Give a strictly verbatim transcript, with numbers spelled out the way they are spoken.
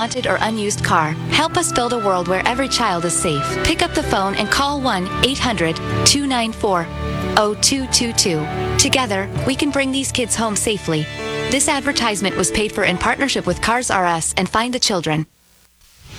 haunted or unused car. Help us build a world where every child is safe. Pick up the phone and call one eight hundred two nine four zero two two two. Together, we can bring these kids home safely. This advertisement was paid for in partnership with Cars R Us and Find the Children.